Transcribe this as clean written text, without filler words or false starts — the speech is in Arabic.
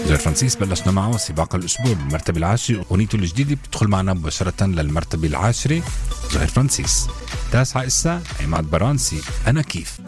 زهير فرانسيس بلشنا معه سباق الأسبوع بالمرتبة العاشرة، أغنيته الجديدة بتدخل معنا مباشرة للمرتبة العاشرة. زهير فرانسيس. 9 إسا عماد برانسي، أنا كيف.